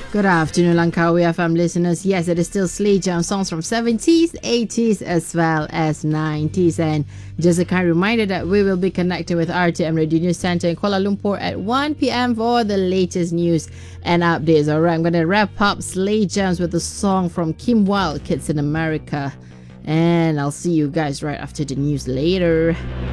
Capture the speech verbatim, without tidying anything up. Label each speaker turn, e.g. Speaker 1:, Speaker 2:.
Speaker 1: Good afternoon, Langkawi F M listeners. Yes, it is still Slay Jam songs from seventies, eighties, as well as nineties. And just a kind reminder that we will be connecting with R T M Radio News Center in Kuala Lumpur at one p.m. for the latest news and updates. All right, I'm going to wrap up Slay Jams with a song from Kim Wilde, Kids in America. And I'll see you guys right after the news later.